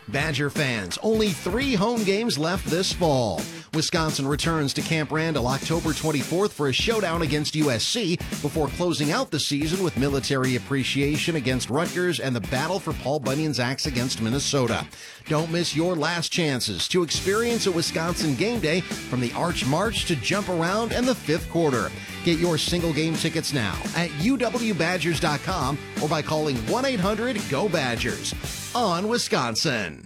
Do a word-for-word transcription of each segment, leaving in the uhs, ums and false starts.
Badger fans, only three home games left this fall. Wisconsin returns to Camp Randall October twenty-fourth for a showdown against U S C before closing out the season with military appreciation against Rutgers and the battle for Paul Bunyan's axe against Minnesota. Don't miss your last chances to experience a Wisconsin game day from the Arch March to Jump Around and the fifth quarter. Get your single game tickets now at U W Badgers dot com or by calling one eight hundred G O Badgers. On Wisconsin.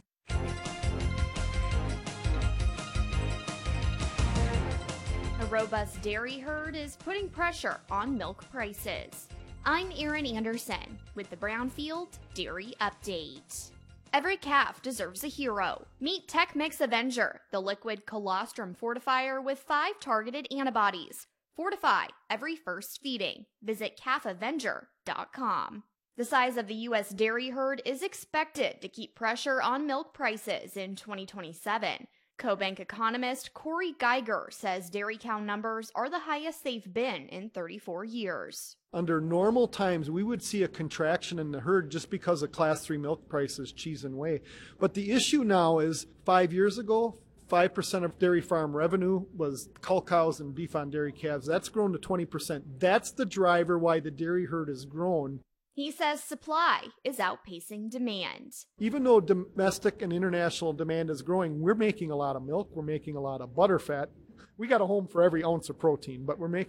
A robust dairy herd is putting pressure on milk prices. I'm Erin Anderson with the Brownfield Dairy Update. Every calf deserves a hero. Meet TechMix Avenger, the liquid colostrum fortifier with five targeted antibodies. Fortify every first feeding. Visit calf avenger dot com. The size of the U S dairy herd is expected to keep pressure on milk prices in twenty twenty-seven. CoBank economist Corey Geiger says dairy cow numbers are the highest they've been in thirty-four years. Under normal times, we would see a contraction in the herd just because of class three milk prices, cheese and whey. But the issue now is five years ago, five percent of dairy farm revenue was cull cows and beef on dairy calves. That's grown to twenty percent. That's the driver why the dairy herd has grown. He says supply is outpacing demand. Even though domestic and international demand is growing, we're making a lot of milk, we're making a lot of butter fat. We got a home for every ounce of protein, but we're making